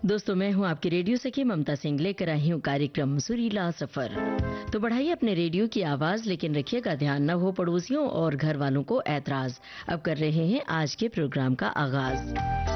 दोस्तों, मैं हूं आपकी रेडियो सखी ममता सिंह, लेकर आई हूं कार्यक्रम सुरीला सफर। तो बढ़ाइए अपने रेडियो की आवाज, लेकिन रखिएगा ध्यान, न हो पड़ोसियों और घर वालों को ऐतराज। अब कर रहे हैं आज के प्रोग्राम का आगाज।